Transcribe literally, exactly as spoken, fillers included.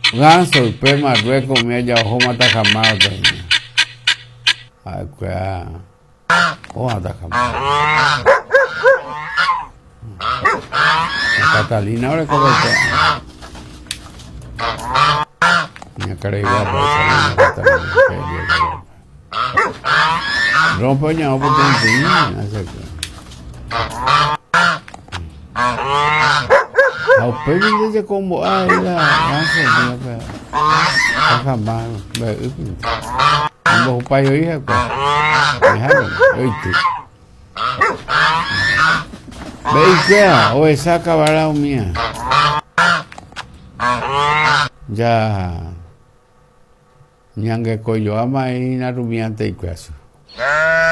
Ganso, pe Marruecos, me ya ojo mata jamás. Ay, cuea. Ojo mata jamás. Catalina ahora como está. Minha cara é igual para essa Catalina. Rompe o nhau por dentro. Ao pé de dizer como ai lá, ganso, minha pé. Jamás, bem. Não pai eu ia com. Oito. Bem que é, ou essa acabará minha. Já. Nyange koyo ama ina rumiante ikuasu.